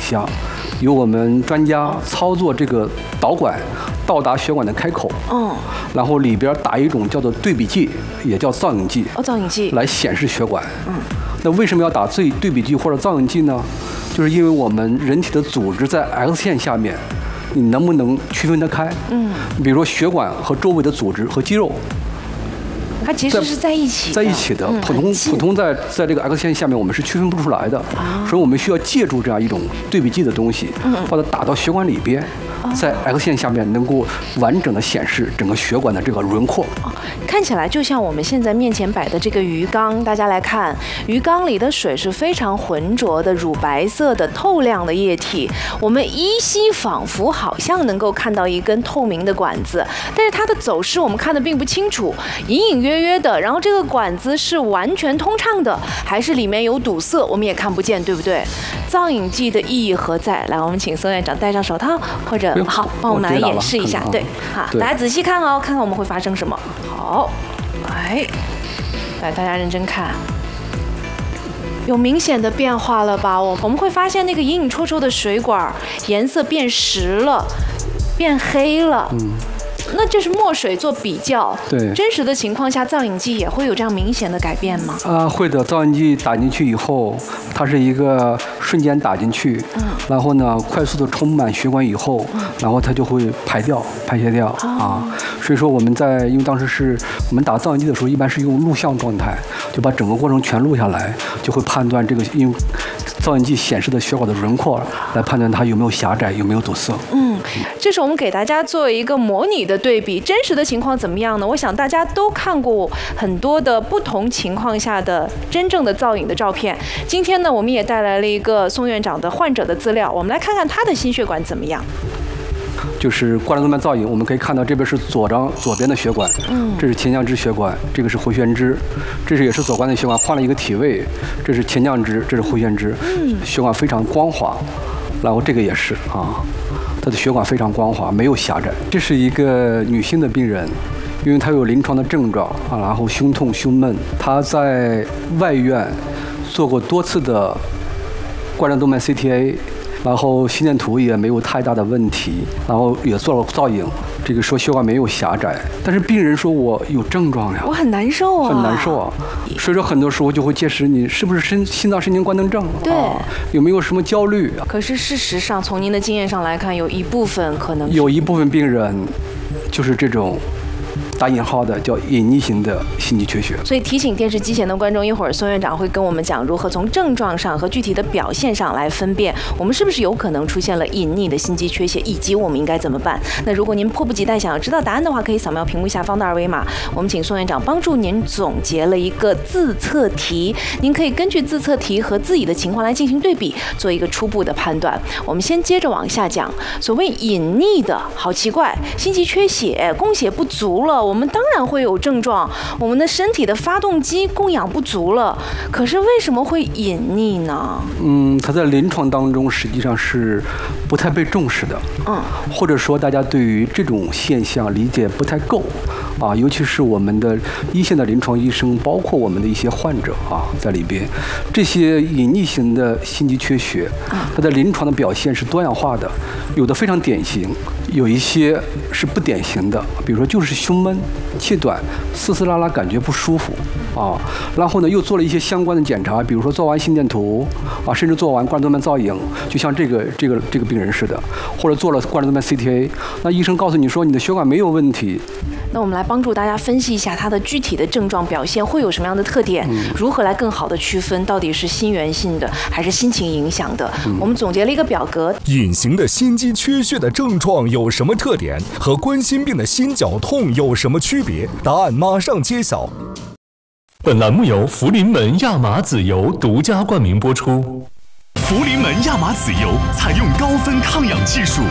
下，由我们专家操作这个导管到达血管的开口，然后里边打一种叫做对比剂，也叫造影剂， 造影剂来显示血管。那为什么要打对比剂或者造影剂呢？就是因为我们人体的组织在 X 线下面，你能不能区分得开？比如说血管和周围的组织和肌肉。 它其实是在一起的， 普通在这个 X 线下面我们是区分不出来的，所以我们需要借助这样一种对比剂的东西，把它打到血管里边，在 X 线下面能够完整的显示整个血管的这个轮廓。 看起来就像我们现在面前摆的这个鱼缸，大家来看，鱼缸里的水是非常浑浊的乳白色的透亮的液体，我们依稀仿佛好像能够看到一根透明的管子，但是它的走势我们看得并不清楚，隐隐约约的，然后这个管子是完全通畅的，还是里面有堵塞，我们也看不见，对不对？造影剂的意义何在？来，我们请宋院长戴上手套，或者好，帮我们来演示一下。对，好，大家仔细看哦，看看我们会发生什么。好，来，大家认真看。有明显的变化了吧？我们会发现那个隐隐绰绰的水管颜色变实了，变黑了。那这是墨水做比较， 对真实的情况下，造影剂也会有这样明显的改变吗？ 会的，造影剂打进去以后，它是一个瞬间打进去，然后呢，快速的充满血管以后，然后它就会排泄掉所以说因为当时是我们打造影剂的时候，一般是用录像状态，就把整个过程全录下来，就会判断这个因为造影剂显示的血管的轮廓来判断它有没有狭窄，有没有堵塞。 这是我们给大家做一个模拟的对比，真实的情况怎么样呢？我想大家都看过很多的不同情况下的真正的造影的照片。今天呢，我们也带来了一个宋院长的患者的资料，我们来看看他的心血管怎么样。 就是冠状动脉造影，我们可以看到这边是左边的血管，这是前降支血管，这个是回旋支，这也是左冠的血管，换了一个体位，这是前降支，这是回旋支，血管非常光滑，然后这个也是它的血管非常光滑，没有狭窄。这是一个女性的病人，因为她有临床的症状然后胸痛、胸闷，她在外院做过多次的冠状动脉 CTA。然后心电图也没有太大的问题，然后也做了造影，这个说血管没有狭窄，但是病人说我有症状呀， 我很难受啊， 很难受啊，所以说很多时候就会揭示你是不是心脏神经官能症， 对， 有没有什么焦虑？ 可是事实上，从您的经验上来看，有一部分病人就是这种。打引号的叫隐匿型的心肌缺血。 所以提醒电视机前的观众，一会儿孙院长会跟我们讲如何从症状上和具体的表现上来分辨我们是不是有可能出现了隐匿的心肌缺血，以及我们应该怎么办。那如果您迫不及待想要知道答案的话，可以扫描屏幕下方的二维码，我们请孙院长帮助您总结了一个自测题，您可以根据自测题和自己的情况来进行对比，做一个初步的判断。我们先接着往下讲，所谓隐匿的，好奇怪，心肌缺血，供血不足了，我们当然会有症状，我们的身体的发动机供氧不足了，可是为什么会隐匿呢？ 它在临床当中实际上是不太被重视的，或者说大家对于这种现象理解不太够尤其是我们的一线的临床医生，包括我们的一些患者在里边，这些隐匿型的心肌缺血，它的临床的表现是多样化的，有的非常典型，有一些是不典型的，比如说就是胸闷、气短、丝丝拉拉，感觉不舒服然后呢又做了一些相关的检查，比如说做完心电图甚至做完冠状动脉造影，就像这个病人似的，或者做了冠状动脉 CTA， 那医生告诉你说你的血管没有问题。 那我们来帮助大家分析一下它的具体的症状表现会有什么样的特点，如何来更好的区分到底是心源性的还是心情影响的。我们总结了一个表格， 隐形的心肌缺血的症状有什么特点，和冠心病的心绞痛有什么区别？答案马上揭晓。 本栏目由福临门亚麻籽油独家冠名播出。 福临门亚麻籽油采用高分抗氧技术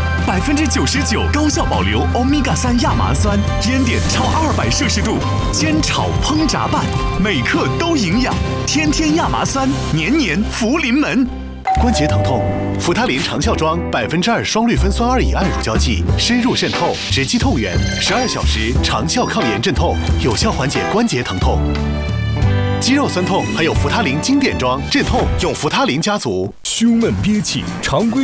，99%高效保留欧米伽3亚麻酸，烟点超200摄氏度，煎炒烹炸拌，每克都营养。天天亚麻酸，年年福临门。关节疼痛，扶他林长效装2%双氯芬酸2乙胺乳胶剂，深入渗透，直击痛源，12小时长效抗炎镇痛，有效缓解关节疼痛。肌肉酸痛还有扶他林经典装镇痛，用扶他林家族。 胸闷憋气，常规